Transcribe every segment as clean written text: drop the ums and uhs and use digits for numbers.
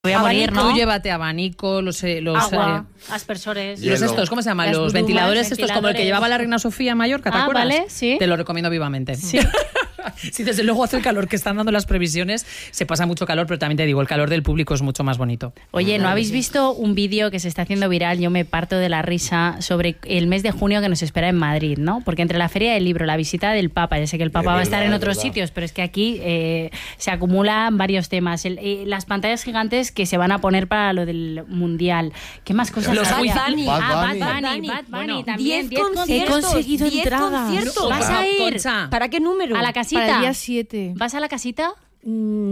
Voy a morir, ¿no? Tú llévate abanico, los agua, aspersores. Los estos, ¿cómo se llaman? Las Los brumas, ventiladores estos, como el que llevaba la reina Sofía en Mallorca, ¿te acuerdas? Vale, sí. Te lo recomiendo vivamente. Sí. Sí, desde luego hace el calor que están dando las previsiones, se pasa mucho calor, pero también te digo, el calor del público es mucho más bonito. Oye, ¿no habéis visto un vídeo que se está haciendo viral? Yo me parto de la risa sobre el mes de junio que nos espera en Madrid, ¿no? Porque entre la Feria del Libro, la visita del Papa, ya sé que el Papa va a estar en otros sitios, pero es que aquí se acumulan varios temas. Las pantallas gigantes que se van a poner para lo del Mundial. ¿Qué más cosas? Los hay? Bad Bunny. Bad Bunny también. 10 conciertos. He conseguido entrada. ¿Vas a ir? Concha. ¿Para qué número? ¿A la casita? Para el día 7. ¿Vas a la casita? A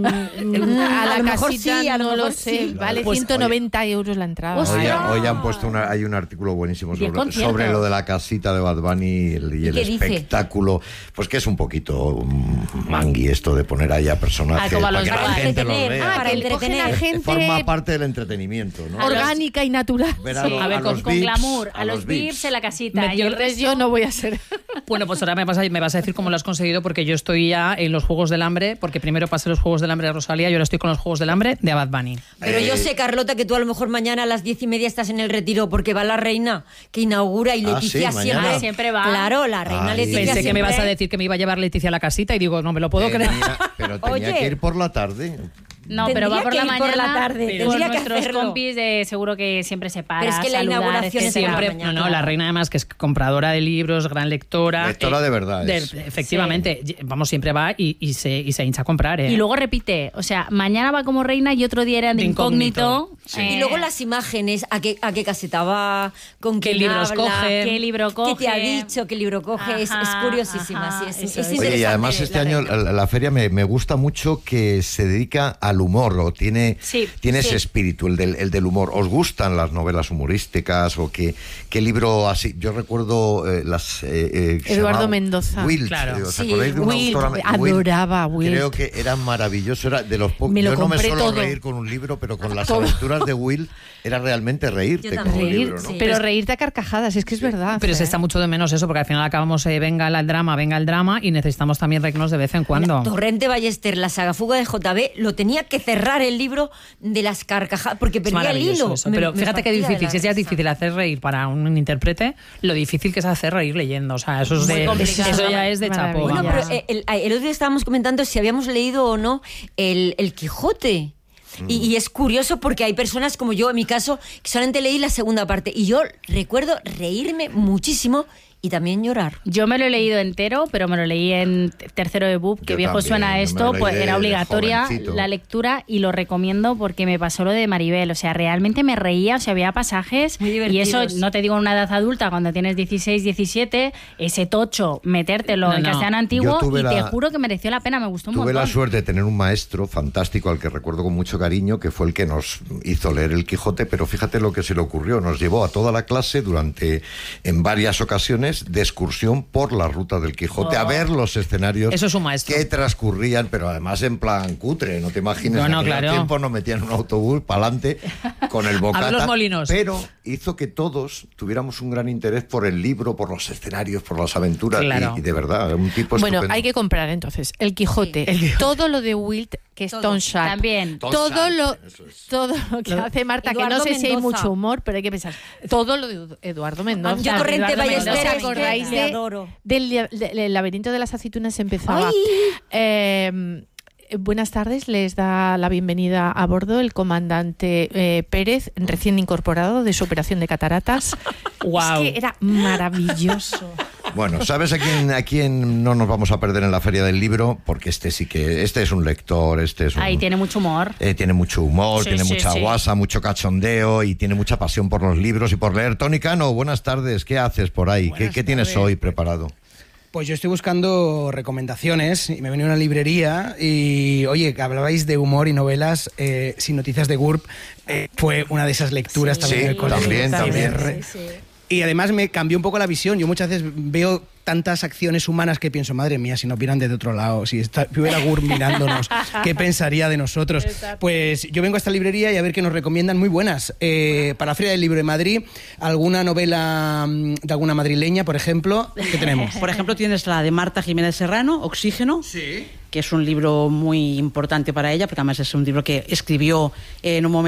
la lo mejor casita sí, a lo no lo mejor sé. sí. Vale, Pues, 190 euros la entrada. Hoy han puesto hay un artículo buenísimo sobre lo de la casita de Bad Bunny y el espectáculo. Pues que es un poquito mangui esto de poner ahí a personajes para que la gente los vea. Para entretener. Gente Forma parte del entretenimiento, ¿no? orgánica y natural. A ver, con glamour. A los VIPs en la casita. Y el resto Yo no voy a ser. Bueno, pues ahora me vas a decir cómo lo has conseguido, porque yo estoy ya en los Juegos del Hambre, porque primero pasé los Juegos del Hambre de Rosalía y ahora estoy con los Juegos del Hambre de Bad Bunny. Pero yo sé, Carlota, que tú a lo mejor mañana a las 10:30 estás en el retiro porque va la reina que inaugura y Leticia sí, mañana. siempre va. Claro, la reina Leticia Pensé que siempre... me ibas a decir que me iba a llevar Leticia a la casita y digo, no me lo puedo creer. Pero tenía que ir por la tarde. No, pero va por la mañana. Por la tarde. Con Tendría que nuestros hacerlo. compis seguro que siempre se para. Pero es que la saludar, inauguración es etcétera. por la Siempre, mañana. la reina además que es compradora de libros, gran lectora. Lectora de verdad. Efectivamente, vamos, siempre va y se hincha a comprar. Y luego repite, o sea, mañana va como reina y otro día era de incógnito. Sí. Y luego las imágenes, a qué caseta va, con qué quién libros habla, coge, qué libro coge, qué te ha dicho, qué libro coge, es curiosísima. ajá, Sí, es eso es. interesante. Oye, y además este año la feria me gusta mucho que se dedica al humor, o tiene ese espíritu, el del humor. ¿Os gustan las novelas humorísticas o qué libro así? Yo recuerdo Eduardo Mendoza. Wilt, claro. ¿os acordáis de una autora? Adoraba Wilt. Creo que era maravilloso, era de los pocos. Yo no me suelo reír con un libro, pero con las aventuras de Wilt era realmente reírte con un libro, ¿no? sí. Pero reírte a carcajadas, es que es verdad. Pero se está mucho de menos eso, porque al final acabamos venga el drama, y necesitamos también reírnos de vez en cuando. Torrente Ballester, la saga Fuga de JB, lo tenía que cerrar el libro de las carcajadas, porque perdía el hilo. Eso. Pero fíjate qué difícil, si es ya difícil hacer reír para un intérprete, lo difícil que es hacer reír leyendo. O sea, eso ya es de chapó. Bueno, vamos. pero el otro día estábamos comentando si habíamos leído o no el Quijote. Y es curioso porque hay personas como yo, en mi caso, que solamente leí la segunda parte. Y yo recuerdo reírme muchísimo y también llorar. Yo me lo he leído entero, pero me lo leí en tercero de BUP, que Yo viejo también, suena esto, me lo pues leí era de obligatoria jovencito. la lectura y lo recomiendo porque me pasó lo de Maribel, o sea, realmente me reía, o sea, había pasajes Muy y divertidos. eso, no te digo en una edad adulta, cuando tienes 16, 17, ese tocho, metértelo en castellano antiguo y te juro que mereció la pena, me gustó un Tuve montón. la suerte de tener un maestro fantástico al que recuerdo con mucho cariño, que fue el que nos hizo leer el Quijote, pero fíjate lo que se le ocurrió, nos llevó a toda la clase en varias ocasiones de excursión por la ruta del Quijote a ver los escenarios. Eso es un maestro. Que transcurrían, pero además en plan cutre, no te imagines. No, en aquel claro. tiempo nos metían en un autobús para adelante con el bocata. A ver los molinos. Pero hizo que todos tuviéramos un gran interés por el libro, por los escenarios, por las aventuras. Claro. Y de verdad, un tipo Bueno, estupendo. hay que comprar entonces el Quijote, todo lo de Wilt, que es Tom Sharp. También. Todo lo que hace Marta, que no Eduardo sé si hay Mendoza. mucho humor, pero hay que pensar. Todo lo de Eduardo Mendoza. Yo Torrente Eduardo Ballester, Mendoza, es ¿os acordáis que le adoro. del laberinto de las aceitunas empezaba? Buenas tardes, les da la bienvenida a bordo el comandante Pérez, recién incorporado de su operación de cataratas. Guau. Es que era maravilloso. Bueno, ¿sabes a quién no nos vamos a perder en la Feria del Libro? Porque este es un lector, Ahí tiene mucho humor. Tiene mucho humor, Sí, tiene sí, mucha sí. guasa, mucho cachondeo y tiene mucha pasión por los libros y por leer. Tony Cano, buenas tardes, ¿qué haces por ahí? ¿Qué tienes hoy preparado? Pues yo estoy buscando recomendaciones y me he venido a una librería y, oye, que hablabais de humor y novelas, Sin noticias de GURB, fue una de esas lecturas también en el colegio. también. Y además me cambió un poco la visión. Yo muchas veces veo tantas acciones humanas que pienso, madre mía, si nos vieran desde otro lado, si hubiera GURB mirándonos, ¿qué pensaría de nosotros? Exacto. Pues yo vengo a esta librería y a ver qué nos recomiendan muy buenas. Para la Feria del Libro de Madrid, alguna novela de alguna madrileña, por ejemplo, ¿qué tenemos? Por ejemplo, tienes la de Marta Jiménez Serrano, Oxígeno. Sí. que es un libro muy importante para ella, porque además es un libro que escribió en un momento